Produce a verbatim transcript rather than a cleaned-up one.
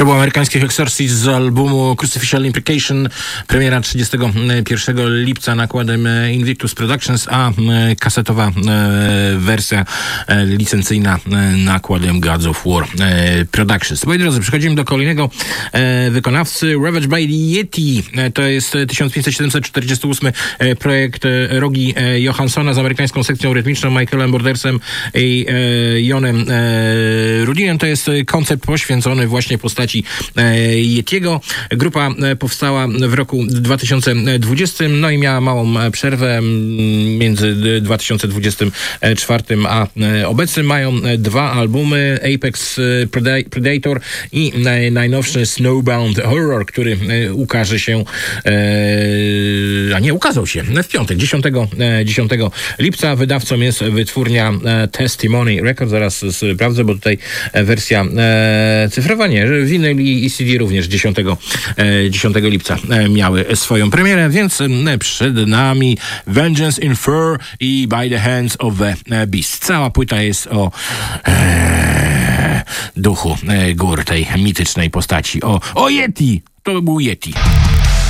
To był amerykański Exorcist z albumu Crucificial Imprecation, premiera trzydziestego pierwszego lipca nakładem Invictus Productions, a kasetowa wersja licencyjna nakładem Gods of War Productions. Moi drodzy, przechodzimy do kolejnego wykonawcy, Ravaged by the Yeti. To jest tysiąc pięćset czterdziesty ósmy projekt Rogi Johanssona z amerykańską sekcją rytmiczną, Michaelem Bordersem i Jonem Rudinem. To jest koncept poświęcony właśnie postaci Yetiego. Grupa powstała w roku dwa tysiące dwudziestym, no i miała małą przerwę między dwa tysiące dwudziestym czwartym a obecnym. Mają dwa albumy, Apex Predator i najnowszy Snowbound Horror, który ukaże się, a nie, ukazał się w piątek, dziesiątego lipca. Wydawcą jest wytwórnia Testimony Records. Zaraz sprawdzę, bo tutaj wersja cyfrowa nie, winyl i C D również dziesiątego lipca miały swoją premierę, więc przed nami Vengeance in Fur i By the Hands of the Beast. Cała płyta jest o e, duchu e, gór tej mitycznej postaci. O, o Yeti! To był Yeti.